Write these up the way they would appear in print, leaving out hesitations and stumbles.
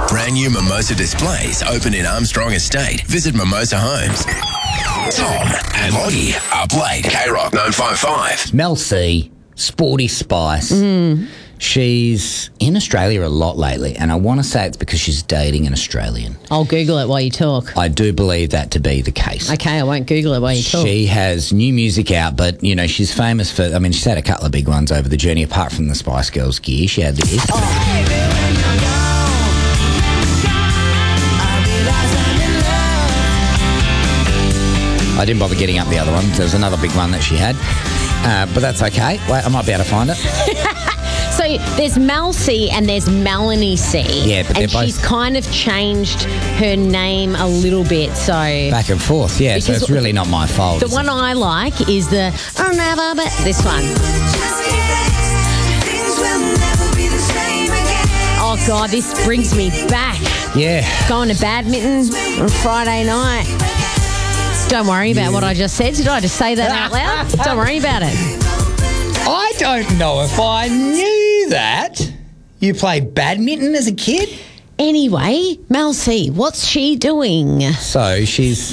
Brand new Mimosa displays open in Armstrong Estate. Visit Mimosa Homes. Tom and Lottie up late. K-Rock 955. Mel C, Sporty Spice. She's in Australia a lot lately, and I want to say it's because she's dating an Australian. I'll Google it while you talk. I do believe that to be the case. Okay, I won't Google it while you talk. She has new music out, but, you know, she's famous for, I mean, she's had a couple of big ones over the journey, apart from the Spice Girls gear. She had this. I didn't bother getting up the other one. There was another big one that she had, but that's okay. Wait, I might be able to find it. So there's Mel C and there's Melanie C. Yeah, but and they're both... she's kind of changed her name a little bit. So back and forth, yeah. So it's really not my fault. The one I like is the this one. Oh God, this brings me back. Yeah. Going to badminton on Friday night. Don't worry about what I just said. Did I just say that out loud? Don't worry about it. I don't know if I knew that. You played badminton as a kid? Anyway, Mel C, what's she doing? So she's...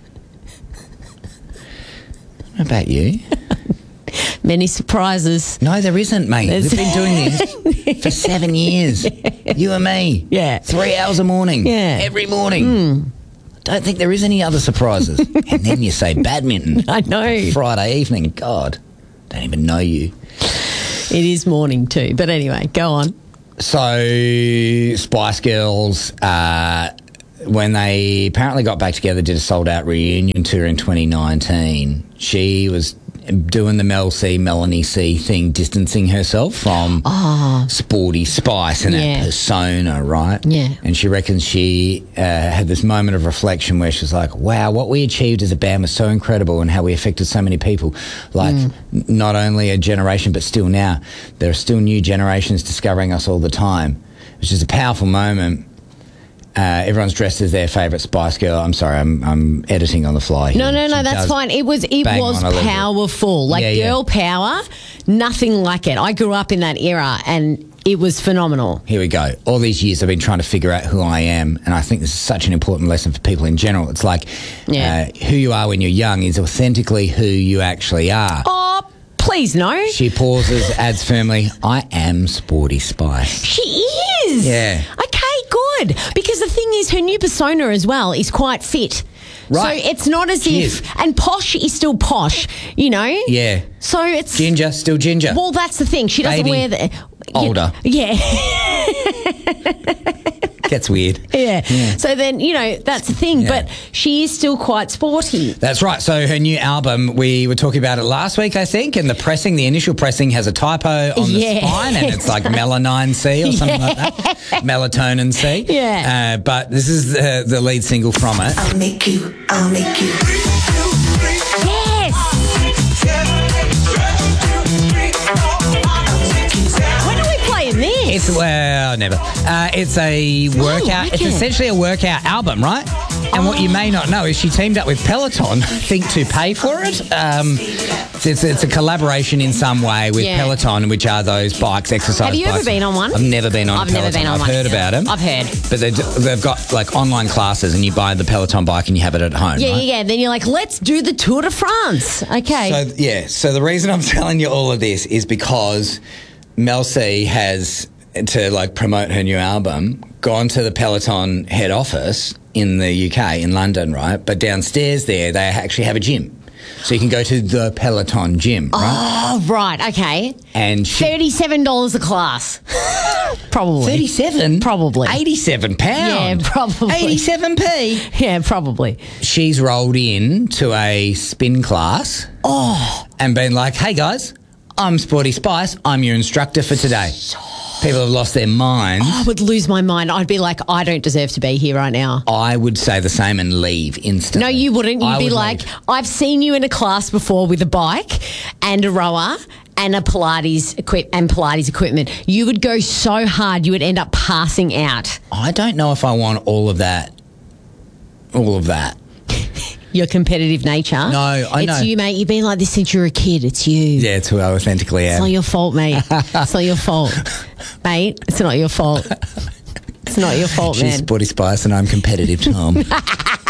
What about you? Many surprises. No, there isn't, mate. We've been doing this for 7 years. You and me. Yeah. 3 hours a morning. Yeah. Every morning. Don't think there is any other surprises. And then you say badminton. I know. Friday evening. God, don't even know you. It is morning too. But anyway, go on. So Spice Girls, when they apparently got back together, did a sold-out reunion tour in 2019. She was doing the Mel C, Melanie C thing, distancing herself from Sporty Spice and that persona, right? Yeah. And she reckons she had this moment of reflection where she's like, wow, what we achieved as a band was so incredible and how we affected so many people. Like, not only a generation, but still now, there are still new generations discovering us all the time, which is a powerful moment. Everyone's dressed as their favourite Spice Girl. I'm sorry, I'm editing on the fly here. No, that's fine. It was powerful. Like girl power, nothing like it. I grew up in that era and it was phenomenal. Here we go. All these years I've been trying to figure out who I am, and I think this is such an important lesson for people in general. It's like who you are when you're young is authentically who you actually are. Oh, please no. She pauses, adds firmly, I am Sporty Spice. She is. Yeah. Okay, good. Because the thing is, her new persona as well is quite fit. Right. So it's not as and posh is still posh, you know? Yeah. So it's... Ginger, still ginger. Well, that's the thing. She doesn't wear the... Older. Yeah. Gets weird. Yeah. So then, you know, that's the thing. Yeah. But she is still quite sporty. That's right. So her new album, we were talking about it last week, I think, and the initial pressing has a typo on the spine, and it's like melanine C or something like that. Melatonin C. Yeah. But this is the lead single from it. I'll make you. Yes. When are we playing this? Never. It's a workout. It's essentially a workout album, right? And what you may not know is she teamed up with Peloton, I think, to pay for it. It's a collaboration in some way with Peloton, which are those bikes, exercise bikes. Have you ever been on one? I've never been on Peloton. Never been on one. I've heard about them. I've heard. But they've got like online classes and you buy the Peloton bike and you have it at home, right? Yeah. Then you're like, let's do the Tour de France. Okay. So the reason I'm telling you all of this is because Mel C has, to like promote her new album, gone to the Peloton head office in the UK, in London, right? But downstairs there, they actually have a gym. So you can go to the Peloton gym, right? Oh, right, okay. And $37 a class. Probably. 37? Probably. £87. Yeah, probably. 87p. Yeah, probably. She's rolled in to a spin class and been like, hey guys, I'm Sporty Spice. I'm your instructor for today. People have lost their minds. I would lose my mind. I'd be like, I don't deserve to be here right now. I would say the same and leave instantly. No, you wouldn't. You'd be like, leave. I've seen you in a class before with a bike and a rower and a Pilates equipment. You would go so hard, you would end up passing out. I don't know if I want all of that. Your competitive nature. No, I know. It's you, mate. You've been like this since you were a kid. It's you. Yeah, it's who I authentically am. It's not your fault, mate. It's not your fault. Mate, it's not your fault. It's It's not your fault, She's man. Sporty Spice and I'm competitive, Tom.